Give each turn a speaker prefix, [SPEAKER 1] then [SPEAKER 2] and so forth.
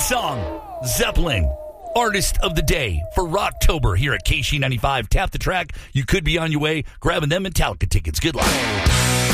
[SPEAKER 1] song, Zeppelin, artist of the day for Rocktober here at KC95. Tap the track. You could be on your way grabbing them Metallica tickets. Good luck.